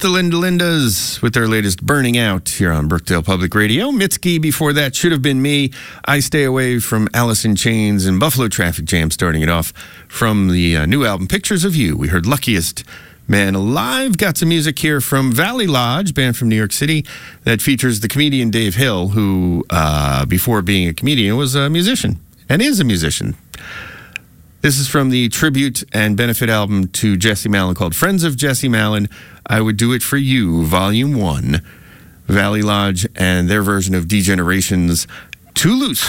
the Linda Lindas with their latest Burning Out here on Brookdale Public Radio. Mitski before that, Should Have Been Me. I Stay Away from Alice in Chains and Buffalo Traffic Jam starting it off from the new album Pictures of You. We heard Luckiest Man Alive. Got some music here from Valley Lodge, band from New York City that features the comedian Dave Hill, who before being a comedian was a musician and is a musician. This is from the tribute and benefit album to Jesse Malin called Friends of Jesse Malin. I Would Do It For You, Volume 1. Valley Lodge and their version of D-Generation's Too Loose.